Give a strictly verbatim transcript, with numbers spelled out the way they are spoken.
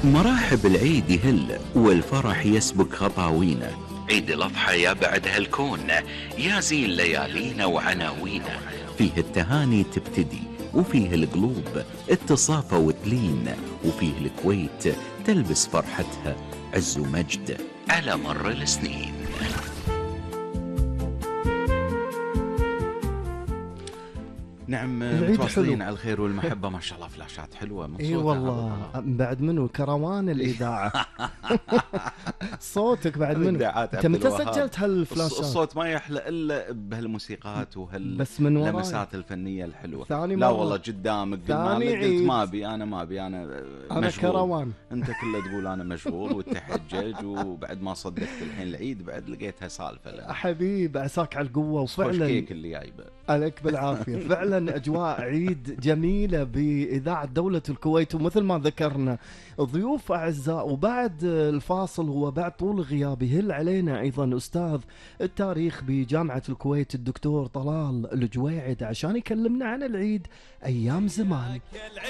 مراحب العيد يهل والفرح يسبق خطاوينا، عيد الأضحى يا بعد هالكون يا زين ليالينا وعناوينا، فيه التهاني تبتدي وفيه القلوب اتصافى وتلين، وفيه الكويت تلبس فرحتها عز ومجد على مر السنين. نعم متواصلين على الخير والمحبة، ما شاء الله فلاشات حلوة من صوتها. اي والله بعد منو كروان الإذاعة. صوتك بعد منو. انت متى سجلت هالفلاشات؟ الصوت ما يحلى الا بهالموسيقات وهاللمسات الفنية الحلوة. ثاني لا والله قدامك قلت ما ابي انا ما ابي انا انا كروان. انت كله تقول انا مشغول وتحجج، وبعد ما صدقت الحين العيد بعد لقيتها سالفة. حبيب عساك على القوة. وفعلا كيك اللي جايبه عليك بالعافية. فعلا أجواء عيد جميلة بإذاعة دولة الكويت، ومثل ما ذكرنا ضيوف أعزاء. وبعد الفاصل هو بعد طول غيابي هل علينا أيضا أستاذ التاريخ بجامعة الكويت الدكتور طلال الجويعد عشان يكلمنا عن العيد أيام زمان.